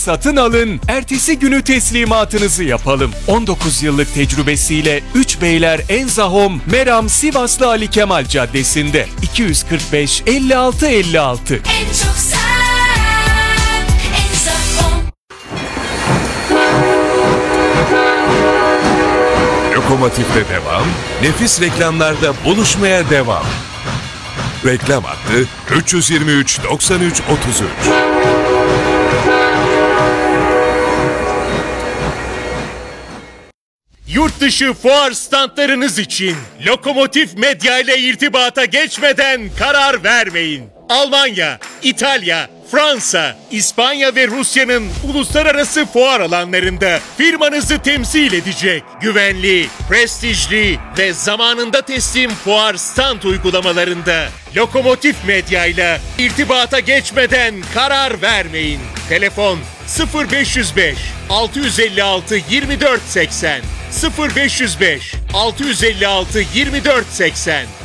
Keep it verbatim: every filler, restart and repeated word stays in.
Satın alın, ertesi günü teslimatınızı yapalım. on dokuz yıllık tecrübesiyle üç Beyler Enzahom, Meram Sivaslı Ali Kemal Caddesi'nde iki yüz kırk beş elli altı elli altı. En çok sen, Enzahom. Lokomotif'te devam, nefis reklamlarda buluşmaya devam. Reklam hattı üç yüz yirmi üç doksan üç otuz üç. Yurt dışı fuar standlarınız için Lokomotif Medya ile irtibata geçmeden karar vermeyin. Almanya, İtalya, Fransa, İspanya ve Rusya'nın uluslararası fuar alanlarında firmanızı temsil edecek güvenli, prestijli ve zamanında teslim fuar stand uygulamalarında Lokomotif Medya ile irtibata geçmeden karar vermeyin. Telefon sıfır beş yüz beş altı yüz elli altı yirmi dört seksen sıfır beş yüz beş altı yüz elli altı yirmi dört seksen.